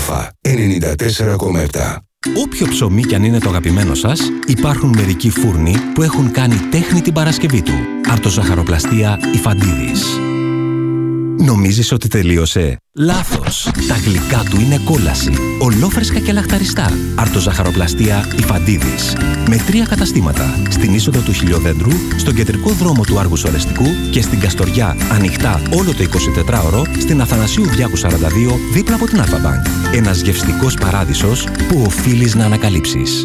Αλφα 94,7. Όποιο ψωμί κι αν είναι το αγαπημένο σας, υπάρχουν μερικοί φούρνοι που έχουν κάνει τέχνη την Παρασκευή του. Αρτοζαχαροπλαστεία Ιφαντίδης. Νομίζεις ότι τελείωσε? Λάθος! Τα γλυκά του είναι κόλαση. Ολόφρεσκα και λαχταριστά. Αρτοζαχαροπλαστεία Ιφαντίδης. Με 3 καταστήματα. Στην είσοδο του Χιλιοδέντρου, στον κεντρικό δρόμο του Άργους Ορεστικού και στην Καστοριά, ανοιχτά όλο το 24ωρο, στην Αθανασίου Διάκου 42, δίπλα από την Αλφα-Μπανκ. Ένας γευστικός παράδεισος που οφείλεις να ανακαλύψεις.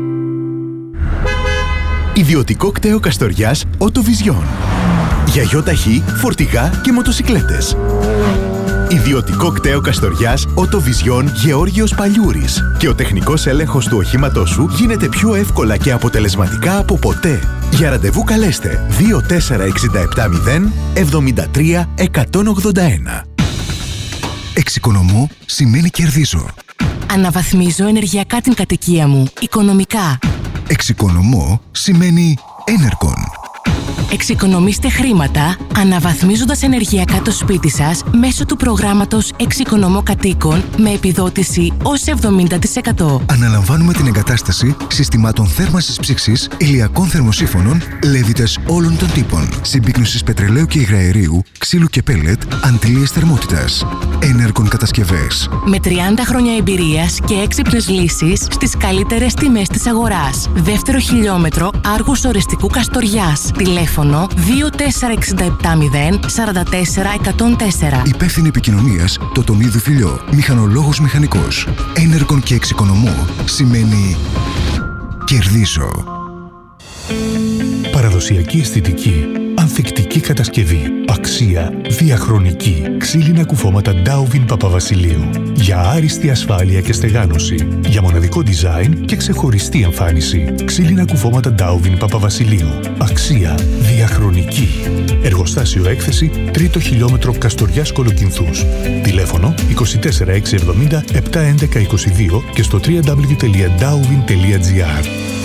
Ιδιωτικό κτέο Καστοριάς Οτοβιζιόν. Για γιοταχή, φορτηγά και μοτοσικλέτες. Ιδιωτικό κτέο Καστοριάς Οτοβιζιόν Γεώργιος Παλιούρης. Και ο τεχνικός έλεγχος του οχήματός σου γίνεται πιο εύκολα και αποτελεσματικά από ποτέ. Για ραντεβού καλέστε 24670 73 181. Εξοικονομώ σημαίνει κερδίζω. Αναβαθμίζω ενεργειακά την κατοικία μου, οικονομικά. Εξοικονομώ σημαίνει Enercon. Εξοικονομήστε χρήματα αναβαθμίζοντας ενεργειακά το σπίτι σας μέσω του προγράμματος Εξοικονομώ Κατοίκων με επιδότηση ως 70%. Αναλαμβάνουμε την εγκατάσταση συστημάτων θέρμανσης ψήξης, ηλιακών θερμοσύφωνων, λέβητες όλων των τύπων, συμπίκνωσης πετρελαίου και υγραερίου, ξύλου και πέλετ, αντλίες θερμότητας. Enercon κατασκευές. Με 30 χρόνια εμπειρίας και έξυπνες λύσεις στις καλύτερες τιμές της αγοράς. Δεύτερο χιλιόμετρο Άργους Ορεστικού Καστοριάς. Τηλέφωνο 24670 44 104. Υπεύθυνη επικοινωνίας Τοτονίδου Φιλιό. Μηχανολόγος μηχανικός. Enercon και εξοικονομώ σημαίνει κερδίζω. Παραδοσιακή αισθητική. Ανθεκτική κατασκευή. Αξία. Διαχρονική. Ξύλινα κουφώματα Ντάουβιν Παπαβασιλείου. Για άριστη ασφάλεια και στεγάνωση. Για μοναδικό design και ξεχωριστή εμφάνιση. Ξύλινα κουφώματα Ντάουβιν Παπαβασιλείου. Αξία. Διαχρονική. Εργοστάσιο έκθεση 3ο χιλιόμετρο Καστοριάς Κολοκυνθούς. Τηλέφωνο 24670 71122 και στο www.dauvin.gr.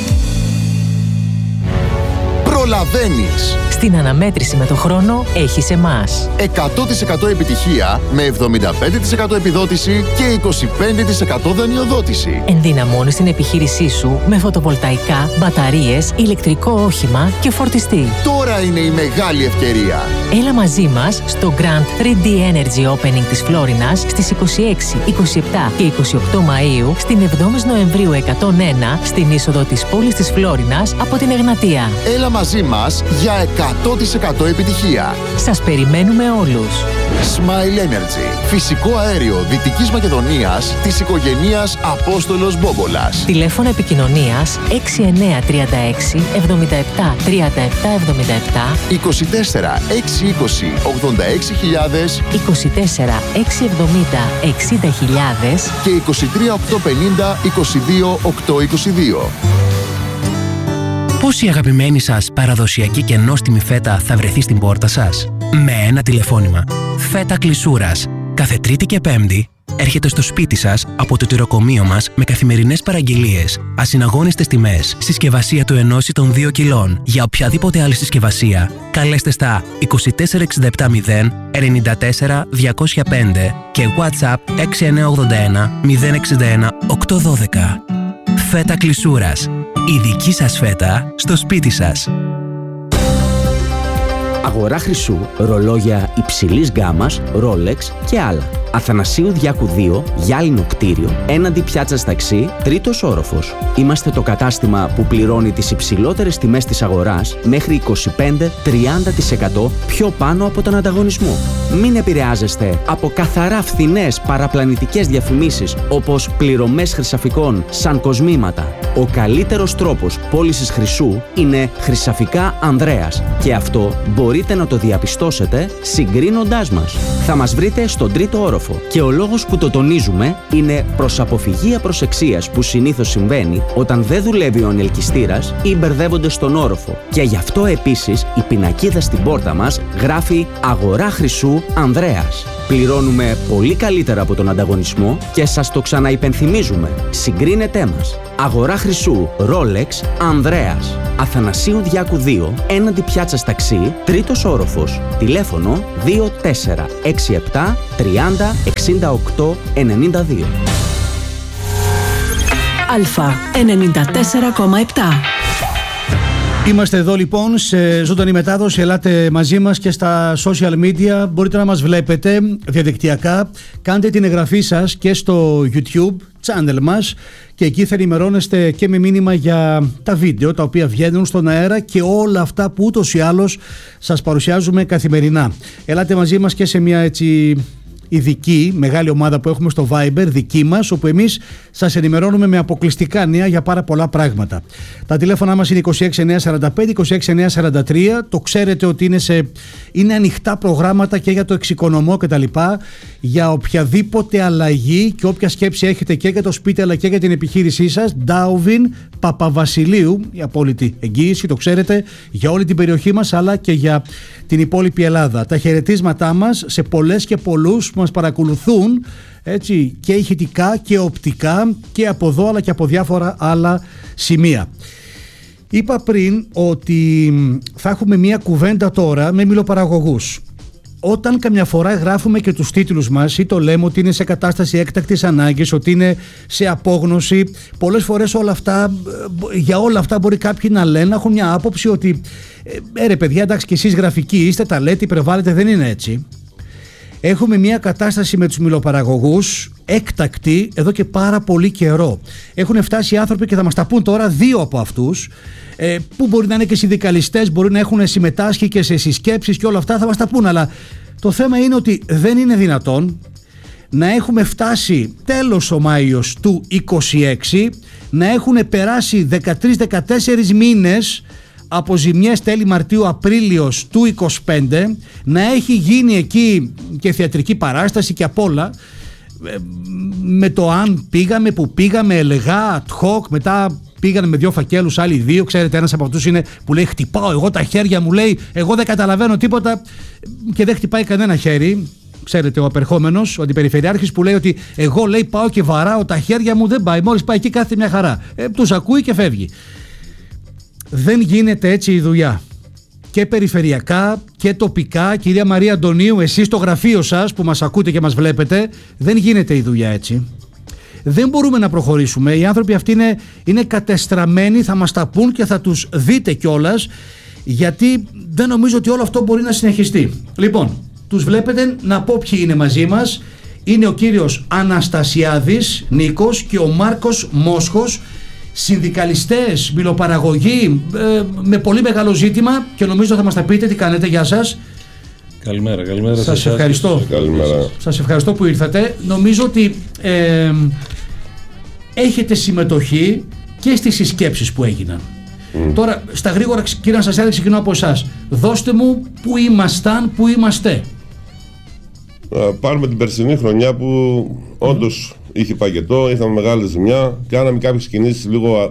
Προλαβαίνεις! Στην αναμέτρηση με το χρόνο έχεις εμάς. 100% επιτυχία με 75% επιδότηση και 25% δανειοδότηση. Ενδυναμώνεις την επιχείρησή σου με φωτοβολταϊκά, μπαταρίες, ηλεκτρικό όχημα και φορτιστή. Τώρα είναι η μεγάλη ευκαιρία. Έλα μαζί μας στο Grand 3D Energy Opening της Φλόρινας στις 26, 27 και 28 Μαΐου, στην 7η Νοεμβρίου 101, στην είσοδο της πόλης της Φλόρινας από την Εγνατία. Έλα μαζί μας για 100% επιτυχία. Σας περιμένουμε όλους. Smile Energy. Φυσικό αέριο Δυτικής Μακεδονίας της οικογενείας Απόστολος Μπόμπολας. Τηλέφωνο επικοινωνίας 6936 77 37 77 24 620 86.000 24 670 60.000 και 23 850 22 822. Πώς η αγαπημένη σας παραδοσιακή και νόστιμη φέτα θα βρεθεί στην πόρτα σας? Με ένα τηλεφώνημα. Φέτα Κλεισούρας. Κάθε Τρίτη και Πέμπτη έρχεται στο σπίτι σας από το τυροκομείο μας με καθημερινές παραγγελίες, ασυναγώνιστες τιμές, συσκευασία του 1 ή των 2 κιλών. Για οποιαδήποτε άλλη συσκευασία, καλέστε στα 24670 94 205 και WhatsApp 6981 061 812. Φέτα Κλεισούρας. Η δική σας φέτα στο σπίτι σας. Αγορά χρυσού, ρολόγια υψηλής γκάμας, Rolex και άλλα. Αθανασίου Διάκου 2, γυάλινο κτίριο, έναντι πιάτσας ταξί, 3ος όροφος. Είμαστε το κατάστημα που πληρώνει τις υψηλότερες τιμές της αγοράς, μέχρι 25-30% πιο πάνω από τον ανταγωνισμό. Μην επηρεάζεστε από καθαρά φθηνές παραπλανητικές διαφημίσεις, όπως πληρωμές χρυσαφικών σαν κοσμήματα. Ο καλύτερος τρόπος πώλησης χρυσού είναι Χρυσαφικά Ανδρέας και αυτό μπορείτε να το διαπιστώσετε συγκρίνοντάς μας. Θα μας βρείτε στον 3ο όροφο και ο λόγος που το τονίζουμε είναι προς αποφυγή απροσεξίας που συνήθως συμβαίνει όταν δεν δουλεύει ο ανελκυστήρας ή μπερδεύονται στον όροφο. Και γι' αυτό επίσης η πινακίδα στην πόρτα μας γράφει «Αγορά χρυσού Ανδρέας». Πληρώνουμε πολύ καλύτερα από τον ανταγωνισμό και σας το ξαναυπενθυμίζουμε. Συγκρίνετέ μας. Αγορά χρυσού Rolex Ανδρέας. Αθανασίου Διάκου 2, έναντι πιάτσας ταξί, 3ος όροφος. Τηλέφωνο 2467 30 68 92. Α, 94,7. Είμαστε εδώ λοιπόν σε ζωντανή μετάδοση. Ελάτε μαζί μας και στα social media. Μπορείτε να μας βλέπετε διαδικτυακά. Κάντε την εγγραφή σας και στο YouTube channel μας και εκεί θα ενημερώνεστε και με μήνυμα για τα βίντεο τα οποία βγαίνουν στον αέρα και όλα αυτά που ούτως ή άλλως σας παρουσιάζουμε καθημερινά. Ελάτε μαζί μας και σε μια έτσι ειδική μεγάλη ομάδα που έχουμε στο Viber, δική μας, όπου εμείς σας ενημερώνουμε με αποκλειστικά νέα για πάρα πολλά πράγματα. Τα τηλέφωνά μας είναι 26945, 26943. Το ξέρετε ότι είναι ανοιχτά προγράμματα και για το εξοικονομώ κτλ. Για οποιαδήποτε αλλαγή και όποια σκέψη έχετε και για το σπίτι αλλά και για την επιχείρησή σας, Ντάουβιν Παπαβασιλείου, η απόλυτη εγγύηση, το ξέρετε, για όλη την περιοχή μας αλλά και για την υπόλοιπη Ελλάδα. Τα χαιρετίσματά μας σε πολλές και πολλούς που μας παρακολουθούν, έτσι, και ηχητικά και οπτικά και από εδώ αλλά και από διάφορα άλλα σημεία. Είπα πριν ότι θα έχουμε μια κουβέντα τώρα με μιλοπαραγωγούς. Όταν καμιά φορά γράφουμε και τους τίτλους μας ή το λέμε ότι είναι σε κατάσταση έκτακτης ανάγκης, ότι είναι σε απόγνωση, πολλές φορές για όλα αυτά μπορεί κάποιοι να λένε, να έχουν μια άποψη ότι ρε παιδιά, εντάξει, και εσείς γραφικοί είστε, τα λέτε, υπερβάλλετε. Δεν είναι έτσι. Έχουμε μια κατάσταση με τους μιλοπαραγωγούς έκτακτη εδώ και πάρα πολύ καιρό. Έχουν φτάσει άνθρωποι και θα μας τα πούν τώρα, δύο από αυτούς, που μπορεί να είναι και συνδικαλιστές, μπορεί να έχουν συμμετάσχει και σε συσκέψεις και όλα αυτά, θα μας τα πούν. Αλλά το θέμα είναι ότι δεν είναι δυνατόν να έχουμε φτάσει τέλος ο Μάιος του 26, να έχουν περάσει 13-14 μήνες από ζημιές τέλη Μαρτίου Απρίλιος του 25, να έχει γίνει εκεί και θεατρική παράσταση και απ' όλα, με το αν πήγαμε, που πήγαμε, ελεγά, ad hoc, μετά πήγανε με 2 φακέλους, άλλοι 2, ξέρετε, ένας από αυτούς είναι που λέει χτυπάω εγώ τα χέρια μου, λέει εγώ δεν καταλαβαίνω τίποτα και δεν χτυπάει κανένα χέρι. Ξέρετε, ο απερχόμενος, ο αντιπεριφερειάρχης που λέει ότι εγώ, λέει, πάω και βαράω τα χέρια μου, δεν πάει, μόλις πάει εκεί κάθεται μια χαρά, τους ακούει και φεύγει. Δεν γίνεται έτσι η δουλειά. Και περιφερειακά και τοπικά, κυρία Μαρία Αντωνίου, εσείς στο γραφείο σας που μας ακούτε και μας βλέπετε, δεν γίνεται η δουλειά έτσι. Δεν μπορούμε να προχωρήσουμε. Οι άνθρωποι αυτοί είναι κατεστραμμένοι, θα μας τα πούν και θα τους δείτε κιόλας, γιατί δεν νομίζω ότι όλο αυτό μπορεί να συνεχιστεί. Λοιπόν, τους βλέπετε, να πω ποιοι είναι μαζί μας. Είναι ο κύριος Αναστασιάδης Νίκος και ο Μάρκος Μόσχος, συνδικαλιστές, μιλοπαραγωγοί, με πολύ μεγάλο ζήτημα και νομίζω θα μας τα πείτε. Τι κάνετε, γεια σας. Καλημέρα. Σας ευχαριστώ. Καλημέρα. Σας ευχαριστώ που ήρθατε. Νομίζω ότι έχετε συμμετοχή και στις συσκέψεις που έγιναν. Τώρα, στα γρήγορα, κύριε Αναστασιάδη, ξεκινώ από εσάς. Δώστε μου πού ήμασταν, πού είμαστε. Πάρουμε την περσινή χρονιά που όντως είχε παγετό, είχαμε μεγάλη ζημιά, κάναμε κάποιες κινήσεις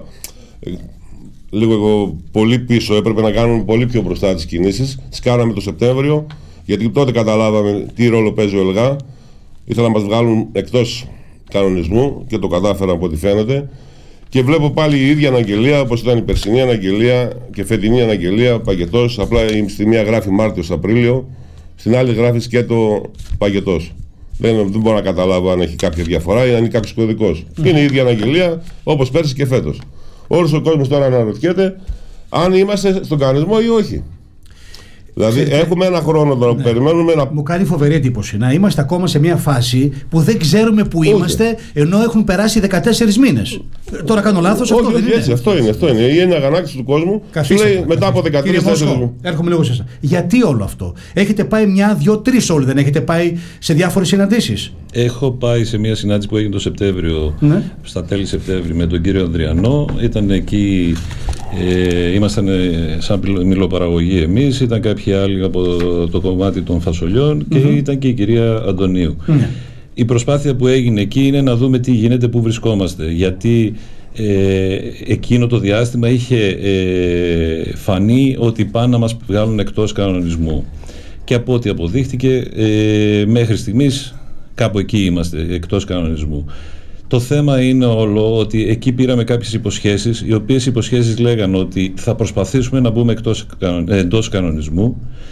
λίγο πολύ πίσω, έπρεπε να κάνουμε πολύ πιο μπροστά τις κινήσεις. Τις κάναμε το Σεπτέμβριο, γιατί τότε καταλάβαμε τι ρόλο παίζει ο ΕΛΓΑ. Ήθελαν να μας βγάλουν εκτός κανονισμού και το κατάφεραν από ό,τι φαίνεται. Και βλέπω πάλι η ίδια αναγγελία, όπως ήταν η περσινή αναγγελία και φετινή αναγγελία, παγετός. Απλά στη μία γράφει Μάρτιος-Απρίλιο, στην άλλη γράφει σκέτο παγετός. Δεν μπορώ να καταλάβω αν έχει κάποια διαφορά ή αν είναι κάποιος κωδικός. Είναι η ίδια αναγγελία όπως πέρσι και φέτος. Όλος ο κόσμος τώρα αναρωτιέται αν είμαστε στον κανονισμό ή όχι. Δηλαδή έχουμε ένα χρόνο τώρα που περιμένουμε να... Μου κάνει φοβερή εντύπωση να είμαστε ακόμα σε μια φάση που δεν ξέρουμε που είμαστε, ενώ έχουν περάσει 14 μήνες. Τώρα κάνω λάθος, αυτό δεν είναι. Αυτό είναι. Είναι αγανάκτηση του κόσμου. Σου λέει μετά από 13 μήνες. Έρχομαι λίγο σε εσάς. Γιατί όλο αυτό? Έχετε πάει 1, 2, 3 όλοι, δεν έχετε πάει σε διάφορες συναντήσεις? Έχω πάει σε μια συνάντηση που έγινε το Σεπτέμβριο, στα τέλη Σεπτέμβρη, με τον κύριο Ανδριανό. Ήταν εκεί, ήμασταν σαν μιλοπαραγωγή εμείς, ήταν κάποιοι άλλοι από το κομμάτι των φασολιών και ήταν και η κυρία Αντωνίου. Η προσπάθεια που έγινε εκεί είναι να δούμε τι γίνεται, πού βρισκόμαστε, γιατί εκείνο το διάστημα είχε φανεί ότι πάνε να μας βγάλουν εκτός κανονισμού και από ό,τι αποδείχτηκε μέχρι στιγμής κάπου εκεί είμαστε, εκτός κανονισμού. Το θέμα είναι όλο ότι εκεί πήραμε κάποιες υποσχέσεις, οι οποίες υποσχέσεις λέγαν ότι θα προσπαθήσουμε να μπούμε εντός κανονισμού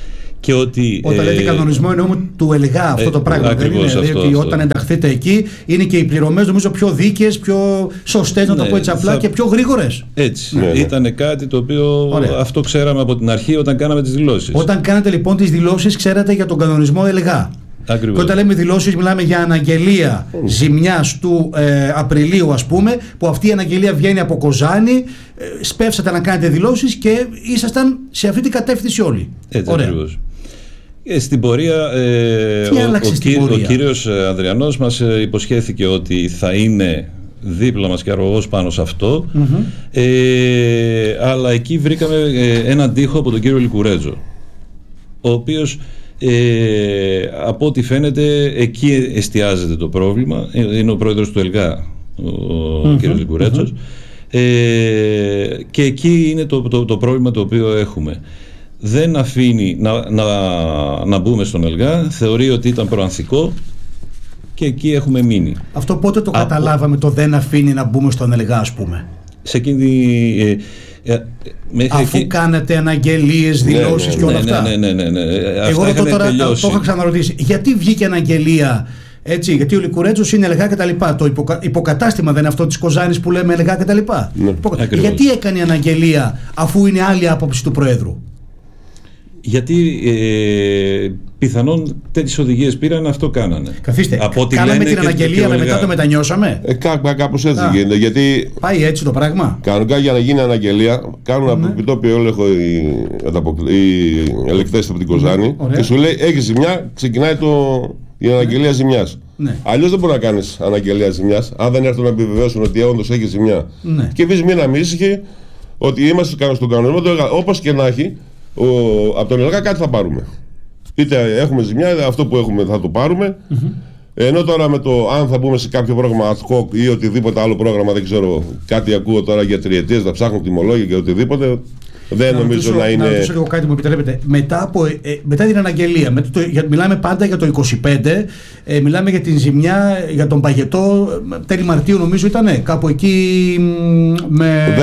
Και ότι, όταν λέτε κανονισμό εννοούμε του ΕΛΓΑ αυτό το πράγμα. Ακριβώς, δεν είναι, διότι όταν ενταχθείτε εκεί είναι και οι πληρωμές νομίζω πιο δίκαιες, πιο σωστές, να το πω έτσι απλά, και πιο γρήγορες. Έτσι. Ήταν κάτι το οποίο αυτό ξέραμε από την αρχή όταν κάναμε τις δηλώσεις. Όταν κάνατε λοιπόν τις δηλώσεις, ξέρατε για τον κανονισμό ΕΛΓΑ. Ακριβώς. Και όταν λέμε δηλώσεις, μιλάμε για αναγγελία ζημιάς του Απριλίου, ας πούμε, που αυτή η αναγγελία βγαίνει από Κοζάνη. Σπεύσατε να κάνετε δηλώσεις και ήσασταν σε αυτή την κατεύθυνση όλοι. Έτσι ακριβώς. Στην πορεία, ο κύριος Ανδριανός μας υποσχέθηκε ότι θα είναι δίπλα μας και αρρωγός πάνω σε αυτό, αλλά εκεί βρήκαμε έναν τοίχο από τον κύριο Λικουρέτζο, ο οποίος από ό,τι φαίνεται εκεί εστιάζεται το πρόβλημα. Είναι ο πρόεδρος του ΕΛΓΑ ο κύριος Λικουρέτσος, και εκεί είναι το πρόβλημα το οποίο έχουμε. Δεν αφήνει να μπούμε στον ΕΛΓΑ, θεωρεί ότι ήταν προανθικό και εκεί έχουμε μείνει. Αυτό πότε το καταλάβαμε, το δεν αφήνει να μπούμε στον ΕΛΓΑ, ας πούμε? Σε εκείνη αφού κάνετε αναγγελίες, δηλώσεις και όλα αυτά. Ναι. Εγώ τώρα το είχα ξαναρωτήσει. Γιατί βγήκε αναγγελία, έτσι, γιατί ο Λικουρέτσος είναι ΕΛΓΑ και τα λοιπά. Το υποκατάστημα δεν είναι αυτό της Κοζάνης που λέμε ΕΛΓΑ και τα λοιπά? Γιατί έκανε αναγγελία αφού είναι άλλη άποψη του Προέδρου? Γιατί πιθανόν τέτοιες οδηγίες πήραν, αυτό κάνανε. Καθίστε, κάναμε την αναγγελία, αλλά μετά το μετανιώσαμε. Κάπως έτσι γίνεται. Γιατί πάει έτσι το πράγμα. Κανονικά για να γίνει αναγγελία, κάνουν από επιτόπιο έλεγχο οι ελεκτές από την Κοζάνη και σου λέει: έχει ζημιά, ξεκινάει η αναγγελία ζημιάς. Αλλιώς δεν μπορεί να κάνεις αναγγελία ζημιάς, αν δεν έρθουν να επιβεβαιώσουν ότι όντως έχει ζημιά. Και εμείς μείναμε ήσυχοι ότι είμαστε στον κανονισμό, όπως και να έχει. Από τον ΕΛΓΑ κάτι θα πάρουμε. Είτε έχουμε ζημιά, είτε αυτό που έχουμε θα το πάρουμε. Ενώ τώρα με το αν θα μπούμε σε κάποιο πρόγραμμα ad hoc ή οτιδήποτε άλλο πρόγραμμα, δεν ξέρω, κάτι ακούω τώρα για τριετίες, να ψάχνουν τιμολόγια και οτιδήποτε. Δεν νομίζω να είναι. Να ρωτήσω λίγο κάτι, μου επιτρέπετε. Μετά την αναγγελία, μιλάμε πάντα για το 25, μιλάμε για την ζημιά, για τον παγετό, τέλη Μαρτίου νομίζω ήταν, κάπου εκεί με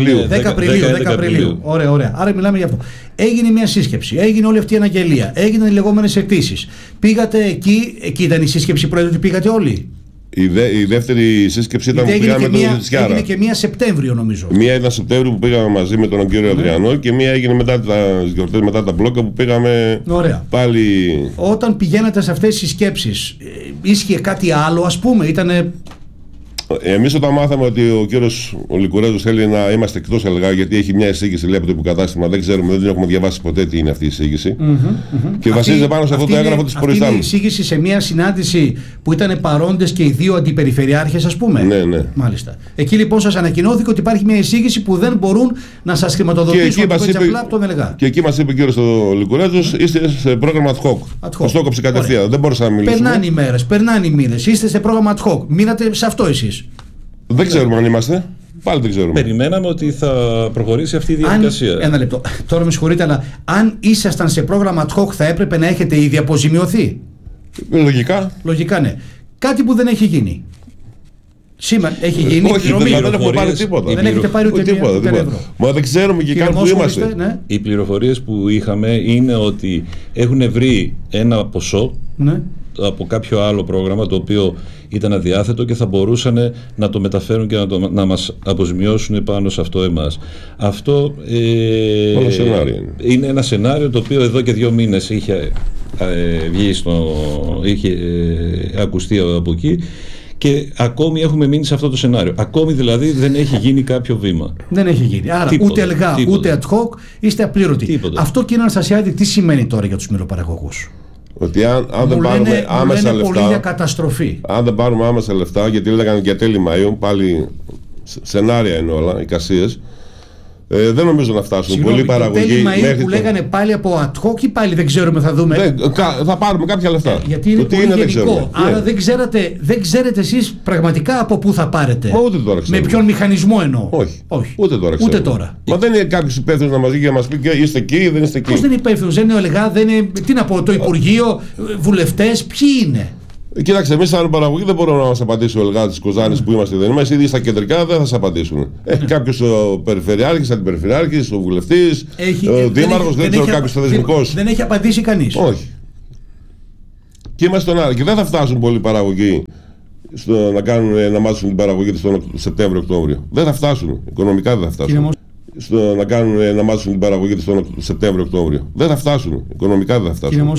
10 Απριλίου. Ωραία. Άρα μιλάμε για αυτό. Έγινε μια σύσκεψη, έγινε όλη αυτή η αναγγελία, έγιναν οι λεγόμενες αιτήσεις. Πήγατε εκεί ήταν η σύσκεψη, Πρόεδρε, ότι πήγατε όλοι? Η δεύτερη σύσκεψη ήταν που πήγαμε με τον Ζητιάρα. Έγινε και μία Σεπτέμβριο νομίζω. Μία ήταν Σεπτέμβριο που πήγαμε μαζί με τον κύριο Ανδριανό και μία έγινε μετά τις γιορτές, μετά τα μπλόκα που πήγαμε πάλι. Όταν πηγαίνατε σε αυτές τις συσκέψεις, ίσχυε κάτι άλλο, ας πούμε, ήτανε... Εμείς όταν μάθαμε ότι ο κύριος Λικουρέζος θέλει να είμαστε εκτός ΕΛΓΑ, γιατί έχει μια εισήγηση, λέει, από το υποκατάστημα, δεν ξέρουμε, δεν έχουμε διαβάσει ποτέ τι είναι αυτή η εισήγηση. Και βασίζεται πάνω σε αυτό το έγγραφο της προϊστάμενης. Αυτή είναι η εισήγηση σε μια συνάντηση που ήταν παρόντες και οι δύο αντιπεριφερειάρχες, ας πούμε. Ναι. Μάλιστα. Εκεί λοιπόν σας ανακοινώθηκε ότι υπάρχει μια εισήγηση που δεν μπορούν να σας χρηματοδοτήσουν απλά από τον ΕΛΓΑ. Και εκεί μας είπε ο κύριος Λικουρέζος, είστε σε πρόγραμμα ad hoc. Μας το έκοψε κατευθείαν. Δεν μπορούσα να μιλήσουμε. Περνάνε οι μέρες, περνάνε οι μήνες. Είστε σε πρόγραμμα ad hoc. Μείνατε σε αυτό εσείς? Δεν ξέρουμε αν είμαστε. Πάλι δεν ξέρουμε. Περιμέναμε ότι θα προχωρήσει αυτή η διαδικασία. Ένα λεπτό. Τώρα με συγχωρείτε, αλλά αν ήσασταν σε πρόγραμμα ad hoc θα έπρεπε να έχετε ήδη αποζημιωθεί. Λογικά, ναι. Κάτι που δεν έχει γίνει. Σήμερα έχει γίνει. Όχι, δεν έχουμε πάρει τίποτα. Δεν έχετε πάρει ούτε τίποτα. Μα δεν ξέρουμε και καν που είμαστε. Ναι. Οι πληροφορίες που είχαμε είναι ότι έχουν βρει ένα ποσό από κάποιο άλλο πρόγραμμα το οποίο ήταν αδιάθετο και θα μπορούσαν να το μεταφέρουν και να μας αποζημιώσουν πάνω σε αυτό εμάς. Αυτό είναι ένα σενάριο το οποίο εδώ και 2 μήνες είχε ακουστεί από εκεί και ακόμη έχουμε μείνει σε αυτό το σενάριο. Ακόμη δηλαδή δεν έχει γίνει κάποιο βήμα. Δεν έχει γίνει. Άρα ούτε ΕΛΓΑ ούτε ad hoc, είστε απλήρωτοι. Αυτό, κύριε Αναστασιάδη, τι σημαίνει τώρα για τους μυελοπαραγωγούς? Ότι αν δεν πάρουμε άμεσα λεφτά, καταστροφή. Αν δεν πάρουμε άμεσα λεφτά, γιατί λέγανε για τέλη Μαΐου, πάλι σενάρια είναι όλα, εικασίες, δεν νομίζω να φτάσουν. Πολλή παραγωγή. Τέλη Μαΐου που λέγανε πάλι από ad hoc ή πάλι δεν ξέρουμε, θα δούμε. Θα πάρουμε κάποια λεφτά. Γιατί είναι πολύ γενικό. Άρα δεν ξέρετε εσείς πραγματικά από πού θα πάρετε. Μα ούτε τώρα ξέρουμε. Με ποιον μηχανισμό εννοώ? Όχι. Ούτε τώρα. Μα δεν είναι κάποιο υπεύθυνο να μας βγει και να μας πει είστε εκεί ή δεν είστε εκεί. Πώς δεν είναι υπεύθυνο? Δεν είναι ο ΕΛΓΑ, δεν είναι. Τι να πω, το Υπουργείο, βουλευτές, ποιοι είναι? Κοίταξε, εμείς σαν παραγωγή δεν μπορούμε να μας απαντήσει ο Ελγάτης της Κοζάνης που είμαστε, δεν είμαστε. Ήδη στα κεντρικά δεν θα σας απαντήσουν. Κάποιος ο περιφερειάρχης, αντιπεριφερειάρχης, ο βουλευτής, ο δήμαρχος, δεν ξέρω κάποιος θεσμικός. Δεν έχει απαντήσει κανείς. Όχι. Και είμαστε στον Άρη. Και δεν θα φτάσουν πολλοί παραγωγοί να μάθουν την παραγωγή τους τον Σεπτέμβριο-Οκτώβριο. Δεν θα φτάσουν. Οικονομικά δεν θα φτάσουν. Να μάθουν την παραγωγή τους τον Σεπτέμβριο-Οκτώβριο. Δεν θα φτάσουν. Οικονομικά δεν θα φτάσουν.